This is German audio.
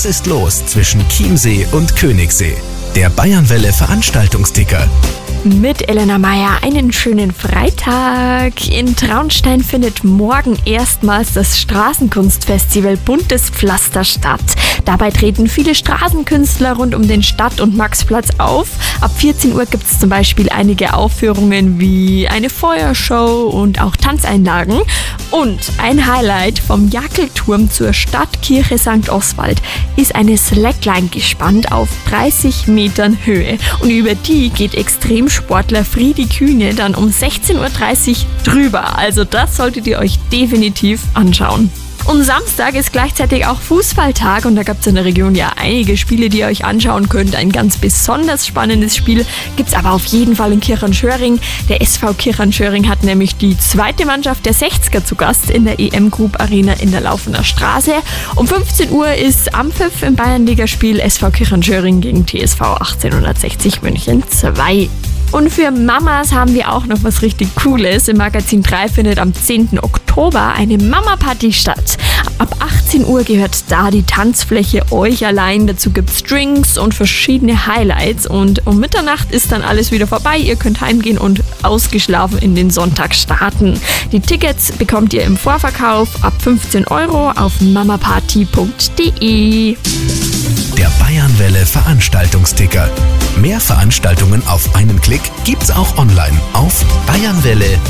Was ist los zwischen Chiemsee und Königssee? Der Bayernwelle Veranstaltungsticker. Mit Elena Meyer einen schönen Freitag. In Traunstein findet morgen erstmals das Straßenkunstfestival Buntes Pflaster statt. Dabei treten viele Straßenkünstler rund um den Stadt- und Maxplatz auf. Ab 14 Uhr gibt es zum Beispiel einige Aufführungen wie eine Feuershow und auch Tanzeinlagen. Und ein Highlight vom Jackelturm zur Stadtkirche St. Oswald ist eine Slackline gespannt auf 30 Metern Höhe. Und über die geht Extremsportler Friedi Kühne dann um 16.30 Uhr drüber. Also das solltet ihr euch definitiv anschauen. Und Samstag ist gleichzeitig auch Fußballtag und da gibt es in der Region ja einige Spiele, die ihr euch anschauen könnt. Ein ganz besonders spannendes Spiel gibt es aber auf jeden Fall in Kirchhorn-Schöring. Der SV Kirchhorn-Schöring hat nämlich die zweite Mannschaft der 60er zu Gast in der EM Group Arena in der Laufener Straße. Um 15 Uhr ist Ampfiff im Bayernligaspiel SV Kirchhorn-Schöring gegen TSV 1860 München 2. Und für Mamas haben wir auch noch was richtig Cooles. Im Magazin 3 findet am 10. Oktober eine Mama-Party statt. Ab 18 Uhr gehört da die Tanzfläche euch allein. Dazu gibt's Drinks und verschiedene Highlights. Und um Mitternacht ist dann alles wieder vorbei. Ihr könnt heimgehen und ausgeschlafen in den Sonntag starten. Die Tickets bekommt ihr im Vorverkauf ab 15 Euro auf mamaparty.de. Der Bayernwelle Veranstaltungsticker. Mehr Veranstaltungen auf einen Klick gibt's auch online auf bayernwelle.at.